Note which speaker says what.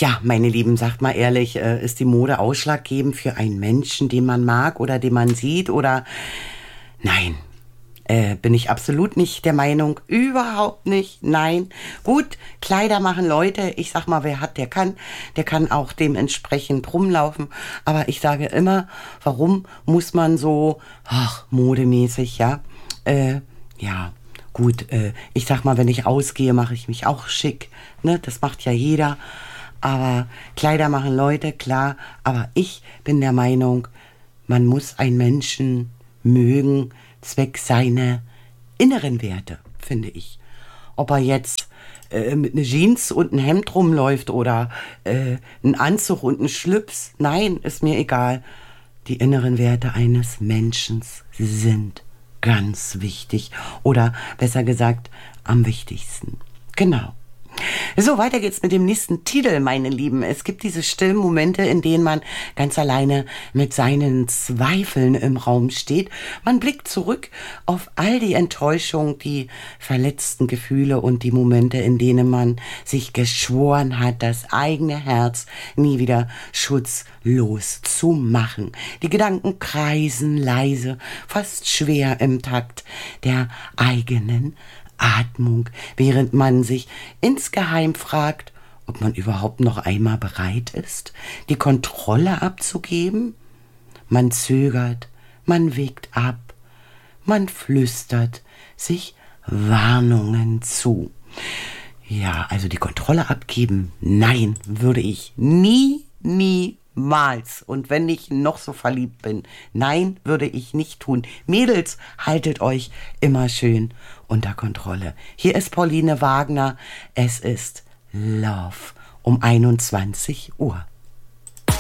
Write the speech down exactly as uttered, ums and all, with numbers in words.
Speaker 1: Ja, meine Lieben, sagt mal ehrlich, äh, ist die Mode ausschlaggebend für einen Menschen, den man mag oder den man sieht oder... Nein, äh, bin ich absolut nicht der Meinung. Überhaupt nicht, nein. Gut, Kleider machen Leute. Ich sag mal, wer hat, der kann. Der kann auch dementsprechend rumlaufen. Aber ich sage immer, warum muss man so, ach, modemäßig, ja, äh, ja... Gut, äh, ich sag mal, wenn ich ausgehe, mache ich mich auch schick. Ne? Das macht ja jeder. Aber Kleider machen Leute, klar. Aber ich bin der Meinung, man muss einen Menschen mögen, zwecks seiner inneren Werte, finde ich. Ob er jetzt äh, mit einer Jeans und einem Hemd rumläuft oder äh, einen Anzug und einen Schlips. Nein, ist mir egal. Die inneren Werte eines Menschen sind ganz wichtig oder besser gesagt am wichtigsten. Genau. So, weiter geht's mit dem nächsten Titel, meine Lieben. Es gibt diese stillen Momente, in denen man ganz alleine mit seinen Zweifeln im Raum steht. Man blickt zurück auf all die Enttäuschung, die verletzten Gefühle und die Momente, in denen man sich geschworen hat, das eigene Herz nie wieder schutzlos zu machen. Die Gedanken kreisen leise, fast schwer im Takt der eigenen Atmung, während man sich insgeheim fragt, ob man überhaupt noch einmal bereit ist, die Kontrolle abzugeben. Man zögert, man wägt ab, man flüstert sich Warnungen zu. Ja, also die Kontrolle abgeben, nein, würde ich nie, niemals. Und wenn ich noch so verliebt bin, nein, würde ich nicht tun. Mädels, haltet euch immer schön unter Kontrolle. Hier ist Pauline Wagner. Es ist Love um einundzwanzig Uhr.